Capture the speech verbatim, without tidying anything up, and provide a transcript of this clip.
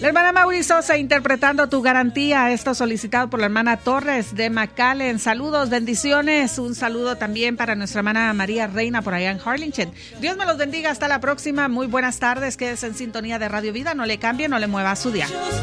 La hermana Mauri Sosa interpretando Tu Garantía, esto solicitado por la hermana Torres de McAllen. Saludos, bendiciones. Un saludo también para nuestra hermana María Reina por allá en Harlingen. Dios me los bendiga, hasta la próxima. Muy buenas tardes, quédese en sintonía de Radio Vida, no le cambie, no le mueva su día.